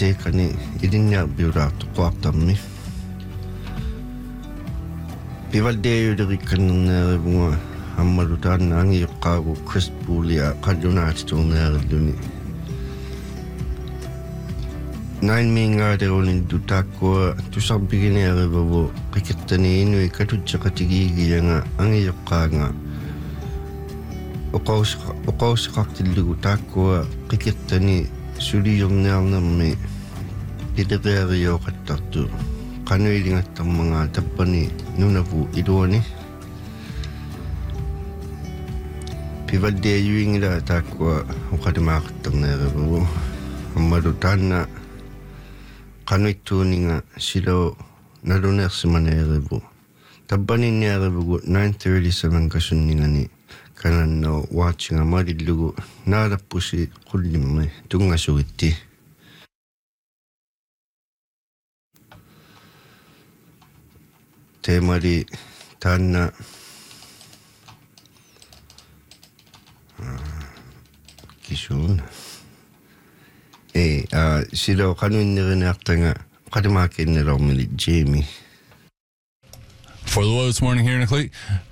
tekani idinnya biura tuqartarmi pivaldeeyulerikannernerivunga аммалутаанна ангиэққаагу криспуулиа қаллунаатитуунеариллуни 9 мингаадерулин тутааккуа тусарпигинеариваву қикертаниинуи катутсеқатигиигиянга ангиэққаанга оқаусеқартиллугу тааккуа қикертани сулиерниарнерми лилериариоқаттарту қануилингаттармангаа таппани нунаву илуани пивалдеаюингила тааккуа оқалимаақаттарнеариву аммалутаанна qanittuuninga silo nalunерсиманеариву таббанинниаривугу 9:37 касуннигани кананно ваатсинга малиллугу наалаппуси qullimmi тунгасугитти темали таанна кисуун silo qanuinnerinaartanga qalimaakkinnelormili Jamie. For the low this morning here in Aclea,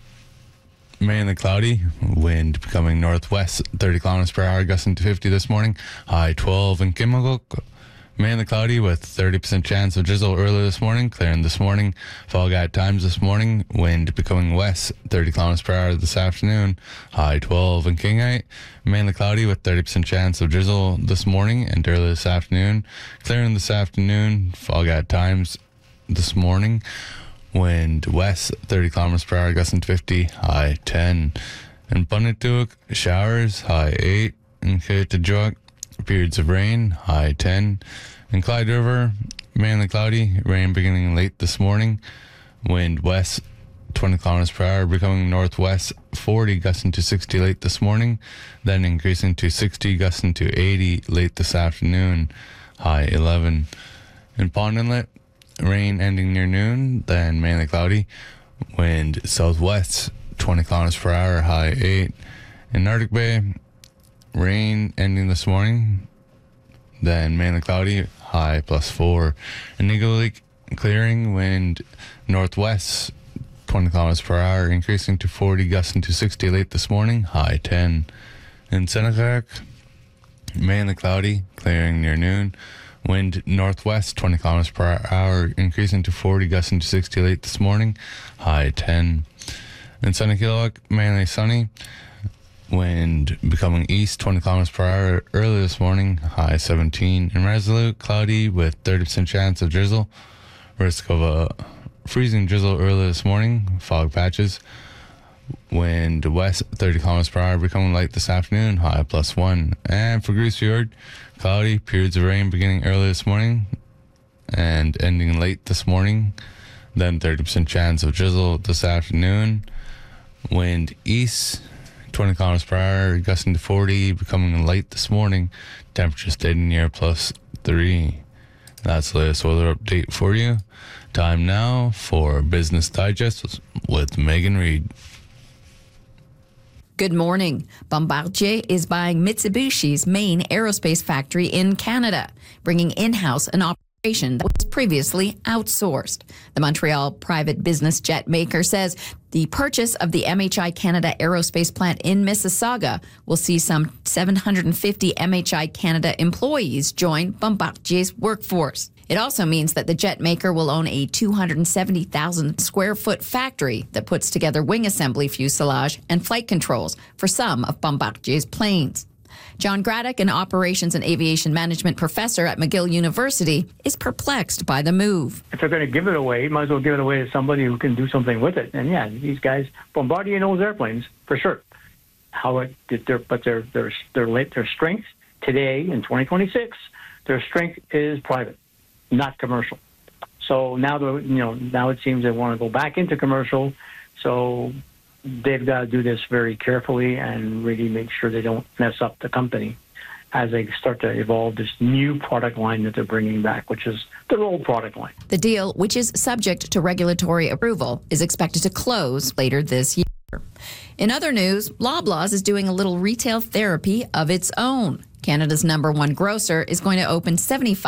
mainly cloudy, wind becoming northwest, 30 kilometers per hour, gusting to 50 this morning. High 12 in Kimmelguk. Mainly cloudy with 30% chance of drizzle early this morning, clearing this morning. Fog at times this morning, wind becoming west, 30 kilometers per hour this afternoon. High 12 in Kingite. Mainly cloudy with 30% chance of drizzle this morning and early this afternoon. Clearing this afternoon, fog at times this morning. Wind west, 30 kilometers per hour, gusting to 50, high 10. In Bunituik, showers, high 8. In Kutajuk, periods of rain, high 10. In Clyde River, mainly cloudy, rain beginning late this morning. Wind west, 20 kilometers per hour, becoming northwest, 40, gusting to 60 late this morning, then increasing to 60, gusting to 80 late this afternoon, high 11. In Pond Inlet, rain ending near noon, then mainly cloudy, wind southwest, 20 kilometers per hour, high 8. In Arctic Bay, rain ending this morning, then mainly cloudy, high +4. In Eagle Lake, clearing, wind northwest, 20 kilometers per hour, increasing to 40, gusting to 60 late this morning, high 10. In Senecac, mainly cloudy, clearing near noon, wind northwest, 20 kilometers per hour, increasing to 40, gusting to 60 late this morning, high 10. In Sunnykilowac, mainly sunny, wind becoming east, 20 kilometers per hour early this morning, high 17. In Resolute, cloudy with 30% chance of drizzle, risk of a freezing drizzle early this morning, fog patches. Wind west, 30 kilometers per hour, becoming light this afternoon, high +1. And for Goose Fjord, cloudy, periods of rain beginning early this morning and ending late this morning, then 30% chance of drizzle this afternoon. Wind east, 20 kilometers per hour, gusting to 40, becoming light this morning. Temperature stayed near +3. That's the latest weather update for you. Time now for Business Digest with Megan Reed. Good morning. Bombardier is buying Mitsubishi's main aerospace factory in Canada, bringing in-house an operation that was previously outsourced. The Montreal private business jet maker says the purchase of the MHI Canada aerospace plant in Mississauga will see some 750 MHI Canada employees join Bombardier's workforce. It also means that the jet maker will own a 270,000 square foot factory that puts together wing assembly, fuselage, and flight controls for some of Bombardier's planes. John Graddock, an operations and aviation management professor at McGill University, is perplexed by the move. If they're going to give it away, might as well give it away to somebody who can do something with it. And yeah, these guys, Bombardier knows airplanes for sure. But their strength today in 2026, their strength is private, not commercial. So now it seems they want to go back into commercial. So they've got to do this very carefully and really make sure they don't mess up the company as they start to evolve this new product line that they're bringing back, which is their old product line. The deal, which is subject to regulatory approval, is expected to close later this year. In other news, Loblaws is doing a little retail therapy of its own. Canada's #1 grocer is going to open 75